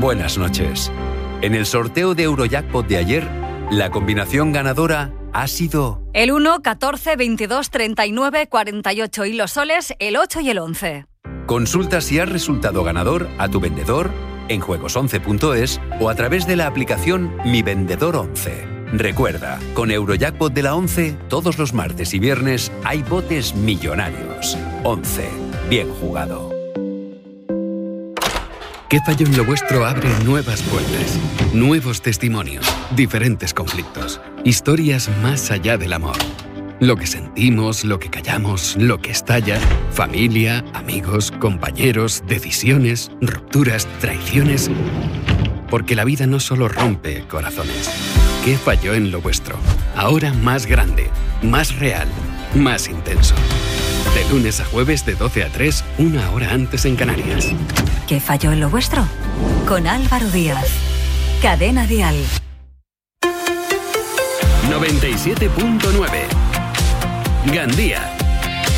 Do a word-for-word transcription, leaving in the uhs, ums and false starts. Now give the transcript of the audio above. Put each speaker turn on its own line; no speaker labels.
Buenas noches. En el sorteo de Eurojackpot de ayer, la combinación ganadora ha sido...
El uno, catorce, veintidós, treinta y nueve, cuarenta y ocho y los soles, el ocho y el once.
Consulta si has resultado ganador a tu vendedor en juegos once punto es o a través de la aplicación Mi Vendedor once. Recuerda, con Eurojackpot de la once, todos los martes y viernes hay botes millonarios. once. Bien jugado.
¿Qué falló en lo vuestro? Abre nuevas puertas, nuevos testimonios, diferentes conflictos, historias más allá del amor. Lo que sentimos, lo que callamos, lo que estalla, familia, amigos, compañeros, decisiones, rupturas, traiciones. Porque la vida no solo rompe corazones. ¿Qué falló en lo vuestro? Ahora más grande, más real, más intenso. De lunes a jueves de doce a tres, una hora antes en Canarias.
¿Qué falló en lo vuestro? Con Álvaro Díaz. Cadena Dial.
noventa y siete punto nueve. Gandía.